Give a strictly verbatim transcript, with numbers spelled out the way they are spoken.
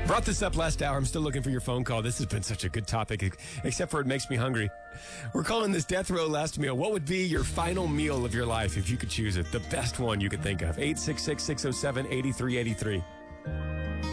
Brought this up last hour. I'm still looking for your phone call. This has been such a good topic, except for it makes me hungry. We're calling this Death Row Last Meal. What would be your final meal of your life if you could choose it? The best one you could think of. eight six six, six oh seven, eight three eight three.